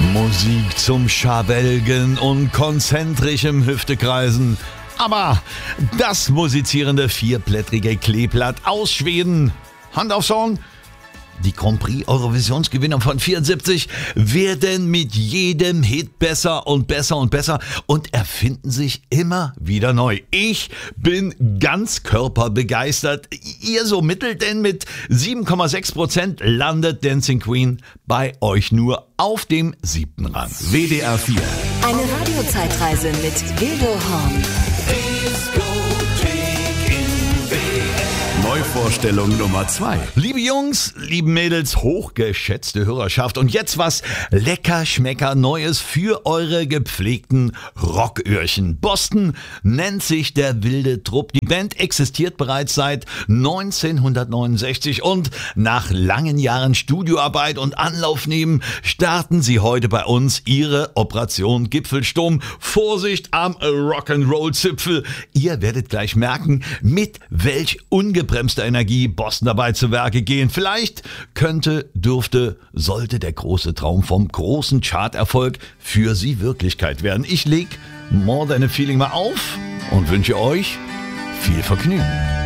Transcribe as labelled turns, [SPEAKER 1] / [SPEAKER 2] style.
[SPEAKER 1] Musik zum Schabelgen und konzentrischem Hüftekreisen. Aber das musizierende vierblättrige Kleeblatt aus Schweden. Hand aufs Horn. Die Grand Prix Eurovisionsgewinner von 74 werden mit jedem Hit besser und besser und besser und erfinden sich immer wieder neu. Ich bin ganz körperbegeistert. Ihr so mittel, denn mit 7,6% landet Dancing Queen bei euch nur auf dem 7. Rang. WDR 4.
[SPEAKER 2] Eine Radiozeitreise mit Gildo Horn.
[SPEAKER 3] Neuvorstellung Nummer 2.
[SPEAKER 1] Liebe Jungs, liebe Mädels, hochgeschätzte Hörerschaft und jetzt was lecker schmecker Neues für eure gepflegten Rocköhrchen. Boston nennt sich der wilde Trupp. Die Band existiert bereits seit 1969 und nach langen Jahren Studioarbeit und Anlaufnehmen starten sie heute bei uns ihre Operation Gipfelsturm. Vorsicht am Rock'n'Roll-Zipfel. Ihr werdet gleich merken, mit welch ungebremster Energie Boston dabei zu Werke gehen. Vielleicht sollte der große Traum vom großen Charterfolg für sie Wirklichkeit werden. Ich leg More Than a Feeling mal auf und wünsche euch viel Vergnügen.